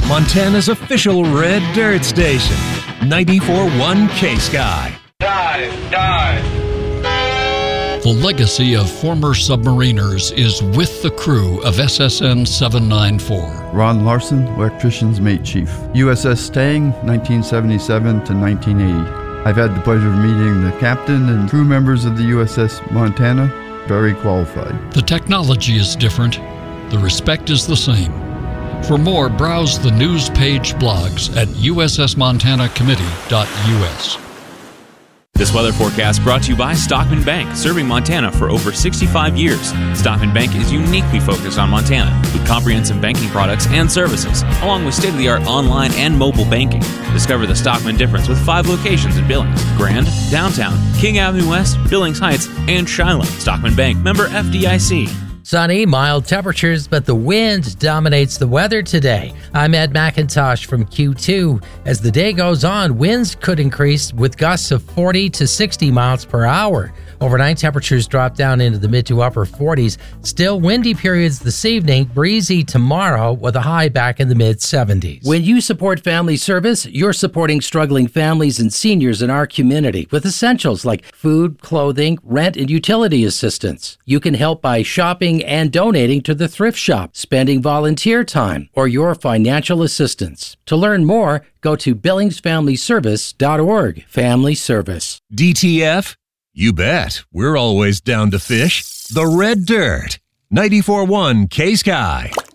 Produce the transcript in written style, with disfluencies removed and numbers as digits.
Montana's official red dirt station. 94.1 K-Sky. Dive. The legacy of former submariners is with the crew of SSN 794. Ron Larson, Electrician's Mate Chief. USS Stang, 1977 to 1980. I've had the pleasure of meeting the captain and crew members of the USS Montana. Very qualified. The technology is different. The respect is the same. For more, browse the news page blogs at ussmontanacommittee.us. This weather forecast brought to you by Stockman Bank, serving Montana for over 65 years. Stockman Bank is uniquely focused on Montana with comprehensive banking products and services, along with state-of-the-art online and mobile banking. Discover the Stockman difference with 5 locations in Billings: Grand, Downtown, King Avenue West, Billings Heights, and Shiloh. Stockman Bank, member FDIC. Sunny, mild temperatures, but the wind dominates the weather today. I'm Ed McIntosh from Q2. As the day goes on, winds could increase with gusts of 40 to 60 miles per hour. Overnight temperatures drop down into the mid to upper 40s. Still windy periods this evening, breezy tomorrow with a high back in the mid 70s. When you support family service, you're supporting struggling families and seniors in our community with essentials like food, clothing, rent, and utility assistance. You can help by shopping and donating to the thrift shop, spending volunteer time, or your financial assistance. To learn more, go to billingsfamilyservice.org. Family Service. DTF? You bet. We're always down to fish. The Red Dirt. 94.1 K-Sky.